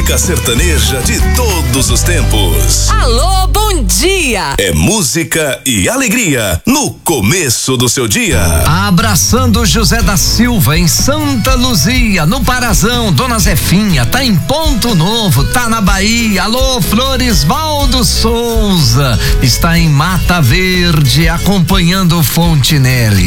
música sertaneja de todos os tempos. Alô, bom dia! É música e alegria no começo do seu dia. Abraçando José da Silva em Santa Luzia, no Parazão, Dona Zefinha, tá em Ponto Novo, tá na Bahia. Alô, Floresvaldo Souza, está em Mata Verde, acompanhando o Fontinelli.